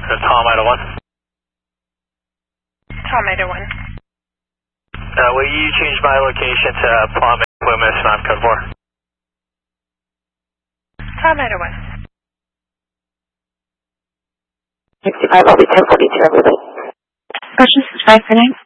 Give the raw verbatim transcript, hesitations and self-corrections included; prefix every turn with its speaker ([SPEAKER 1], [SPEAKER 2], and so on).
[SPEAKER 1] Uh, Tom Ida one.
[SPEAKER 2] Tom Ida one.
[SPEAKER 1] Uh, will you change my location to Palm Loomis, nine code four?
[SPEAKER 2] Tom Ida one.
[SPEAKER 3] sixty-five, I'll be ten forty-two, everybody.
[SPEAKER 4] Question sixty-five for name.